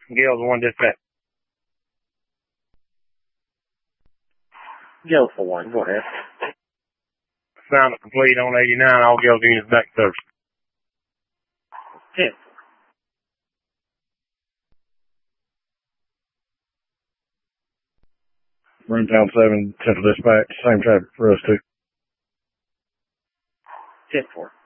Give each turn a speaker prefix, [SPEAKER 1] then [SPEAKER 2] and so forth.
[SPEAKER 1] Gale's 1 dispatch.
[SPEAKER 2] Gale for 1, go ahead.
[SPEAKER 1] Assignment complete on 89. All Gale's units back to service.
[SPEAKER 2] 10.
[SPEAKER 3] Town 7, Central Dispatch, same traffic for us too.
[SPEAKER 2] 10-4.